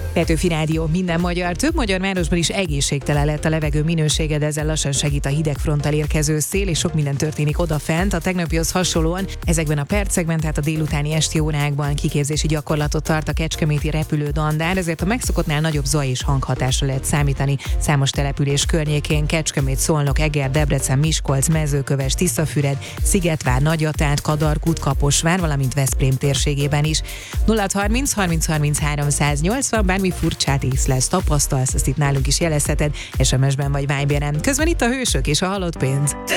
Petőfi Rádió, minden magyar, több magyar városban is egészségtelen lett a levegő minősége, de ezzel lassan segít a hidegfronttal érkező szél, és sok minden történik odafent. A tegnapihoz hasonlóan ezekben a percekben, tehát a délutáni esti órákban kiképzési gyakorlatot tart a kecskeméti repülő dandár, ezért a megszokottnál nagyobb zaj és hanghatásra lehet számítani számos település környékén: Kecskemét, Szolnok, Eger, Debrecen, Miskolc, Mezőköves, Tiszafüred, Szigetvár, Nagyatát, Kadarkút, Kaposvár, valamint Veszprém térségében is. 0630 30 33 180, bármi furcsát észlelsz, tapasztalsz, azt itt nálunk is jelezheted, SMS-ben vagy Viberen. Közben itt a Hősök és a Halott pénz.